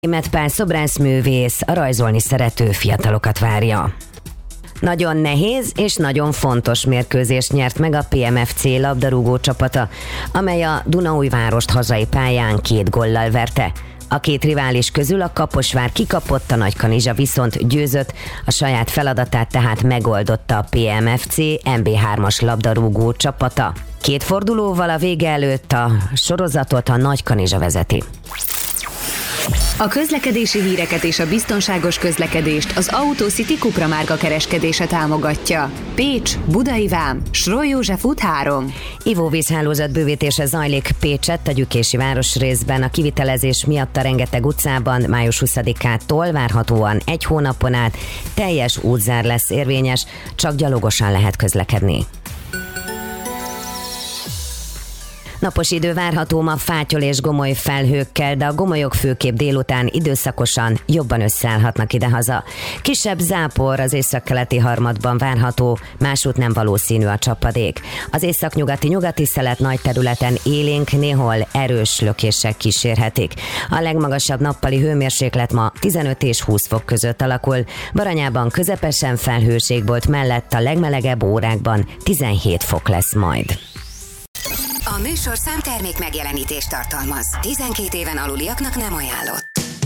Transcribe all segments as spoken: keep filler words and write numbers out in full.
Németh Pál szobrászművész a rajzolni szerető fiatalokat várja. Nagyon nehéz és nagyon fontos mérkőzést nyert meg a pé em ef cé labdarúgó csapata, amely a Dunaújvárost hazai pályán két góllal verte. A két rivális közül a Kaposvár kikapott, a Nagykanizsa viszont győzött, a saját feladatát tehát megoldotta a pé em ef cé em bé hármas labdarúgó csapata. Két fordulóval a vége előtt a sorozatot a Nagykanizsa vezeti. A közlekedési híreket és a biztonságos közlekedést az Autocity Cupra márka kereskedése támogatja. Pécs, Budai Vám, Sroly József út három. Ivóvízhálózat bővítése zajlik Pécsett, a Gyükési városrészben. A kivitelezés miatt a rengeteg utcában május huszadikától várhatóan egy hónapon át teljes útzár lesz érvényes, csak gyalogosan lehet közlekedni. Napos idő várható ma fátyol és gomoly felhőkkel, de a gomolyok főképp délután időszakosan jobban összeállhatnak idehaza. Kisebb zápor az északkeleti harmadban várható, másút nem valószínű a csapadék. Az északnyugati nyugati szelet nagy területen élénk, néhol erős lökések kísérhetik. A legmagasabb nappali hőmérséklet ma tizenöt és húsz fok között alakul, Baranyában közepesen felhős égbolt mellett a legmelegebb órákban tizenhét fok lesz majd. A műsor számtermék megjelenítést tartalmaz. tizenkét éven aluliaknak nem ajánlott.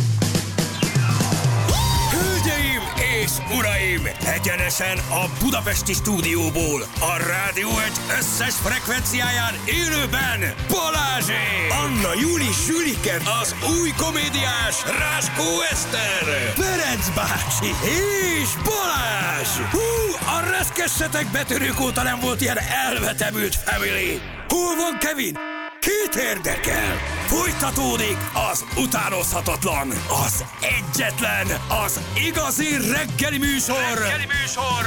Hölgyeim és uraim! Egyenesen a budapesti stúdióból, a Rádió egy összes frekvenciáján élőben Balázsék! Anna Júli Sülike, az új komédiás Ráskó Eszter, Ferenc bácsi és Balázs! Hú, a reszkessetek betörők óta nem volt ilyen elvetemült family! Hol van Kevin? Kit érdekel? Folytatódik az utánozhatatlan, az egyetlen, az igazi reggeli műsor, reggeli műsor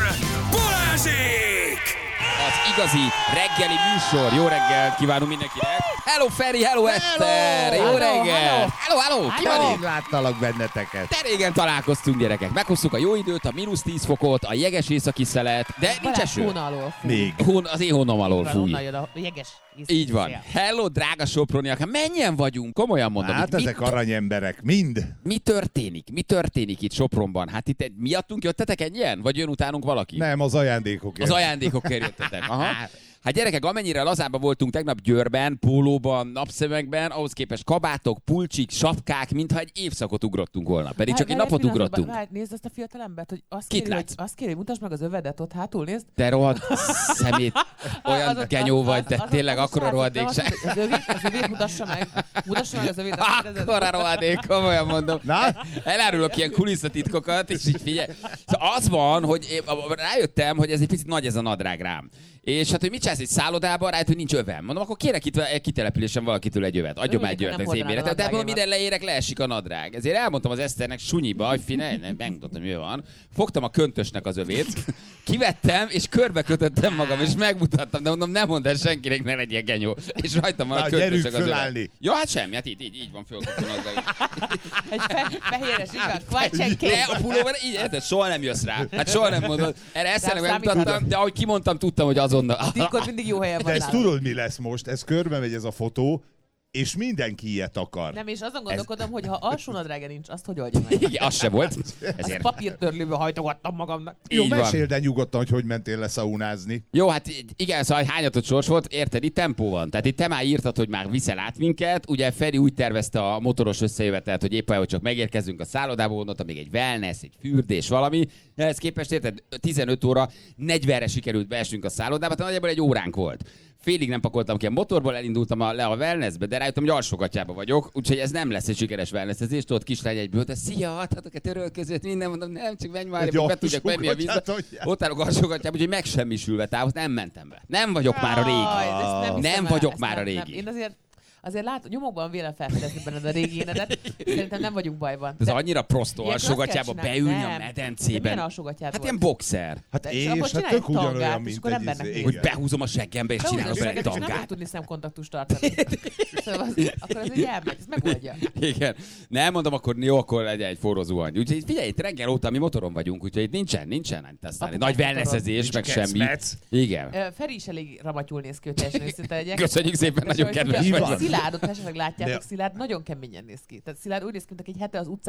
Balázsék! Az igazi reggeli műsor. Jó reggelt kívánunk mindenkinek. Hello Feri, hello Eszter. Jó reggelt. Hello, hello. Hello. Láttalak benneteket. De régen találkoztunk, gyerekek. Meghoztuk a jó időt, a mínusz tíz fokot, a jeges északi szelet, de nincs eső. Hón alól fúj. Még. Hón, az én hónom alól fúj. Onnan jön a jeges északi Így van. szél. Hello, drága soproniak. Hát mennyien vagyunk? Komolyan mondom. Hát itt mi, ezek aranyemberek, mind. mi történik? Mi történik itt Sopronban? Hát itt miattunk jöttetek ennyien? Vagy jön utánunk valaki? Nem, az ajándékokért. Az ajándékokért jöttetek. Aha. Hát gyerekek, amennyire lazábban voltunk tegnap Győrben, pólóban, napszemekben, ahhoz képest kabátok, pulcsik, sapkák, mintha egy évszakot ugrottunk volna. Pedig csak egy Várj, napot egy pillanat, ugrottunk. várj, nézd ezt a fiatal embert, hogy azt Kit kéri, hogy, látsz? azt kéri, hogy mutasd meg az övedet ott hátul, nézd. Te rohadt szemét, olyan Az- genyó az- vagy, az- te az- tényleg az- akkora az- rohadék az- se. Az övét, az övét mutassa meg. Mutassa meg az övét. azt kérdezed. Akkora rohadék, komolyan mondom. Na? Elárulok ilyen kulisszatitkokat, és így figyelj. Szóval az van, hogy én rájöttem, hogy ez egy picit nagy ez a nadrág rám. És hát, hogy mit csinálsz egy szállodában, rájött, hogy nincs övem. Mondom, akkor kérek itt kitelepülésen valakitől egy övet. Adjon már egy Örüljük, övet hogy az nem én méretem. De hordanád a mondom, minden leérek, leesik a nadrág. Ezért elmondtam az Eszternek sunyiba, hogy figyelj, nem, megmutattam, mi van. Fogtam a köntösnek az övét, kivettem, és körbe kötöttem magam, és megmutattam, de mondom, nem mondd el senkinek, ne legyen genyó. És rajtam van a Na, gyerünk köntösnek az övet. fölállni. Jó, hát semmi, hát így, így, így van fölkötve a nadrág. Egy fe- fehéres igaz, kvajcsenké. De a pulóver így, érted, soha nem jössz rá. Hát soha nem mondod. Erre Eszternek Nem megmutattam, számíthatok. de ahogy kimondtam, tudtam, hogy azonnal. Titkod mindig jó helyen De van ezt nálad. tudod, mi lesz most? Ez körbe megy ez a fotó, és mindenki ilyet akar. Nem, és azon gondolkodom, hogy ha alsó nadrága nincs, azt hogy oldja meg? Igen, az se volt. Azt Ezért. papírtörlőbe hajtogattam magamnak. Jó, Így van. meséld el nyugodtan, hogy hogy mentél le szaunázni. Jó, hát igen, szóval hányatott sors volt, érted, itt tempó van. Tehát itt te már írtad, hogy már viszel át minket. Ugye Feri úgy tervezte a motoros összejövetelt, hogy éppen, hogy csak megérkezünk a szállodába, gondolta még egy wellness, egy fürdés, valami. Ehhez képest érted, tizenöt óra negyvenre sikerült beesnünk a szállodába, tehát nagyjából egy óránk volt. Félig nem pakoltam ki a motorból, elindultam a, le a wellnessbe, de rájöttem, hogy alsógatjában vagyok, úgyhogy ez nem lesz egy sikeres wellnessezés. Tudod, kislány egyből, de szia, adhatok a töröl között, minden, mondom, nem, csak menj már, Egy be tudjak menni a vízbe. alsógatját Ott állok alsógatjában, úgyhogy megsemmisülve távol, nem mentem be. Nem vagyok már a régi. Jaj, ezt nem, hiszem Nem el, vagyok ezt már a nem, nem. régi. Én azért, azért látom, nyomokban vélem felfedezni benned a régi énedet. Szerintem nem vagyunk bajban. Ez annyira prostó Ilyenkor azt alsógatjába kell csinálni. beülni Nem. a De medencében. milyen alsógatjád Hát volt? ilyen boxer. Hát És akkor és hát csinálj egy tök ugyanolyan, tangát, és mint akkor egy embernek izé. néz. Hogy Igen. behúzom a seggembe és Beúzod csinálok a bele egy seget, és nem tangát. fog tudni szemkontaktust tartani. Szóval az, akkor ez egy elmegy, ez megoldja. Igen. Nem mondom, akkor jó, akkor legyen egy forró zuhany. Úgyhogy figyelj, itt reggel óta mi motoron vagyunk, úgyhogy itt nincsen, nincsen hát aztán Apukás nagy motoron. wellnessezés, meg Nincs semmi. kecmec. Igen. Ö, Feri is elég ramatyul néz ki, hogy teljesen őszinte legyek. Köszönjük szépen, És nagyon hogy kedves ugye- vagy. Szia, Szilárdot, ha esetleg látjátok, De- Szilárd nagyon keményen néz ki. Tehát Szilárd úgy néz ki, mint aki egy hete az utcán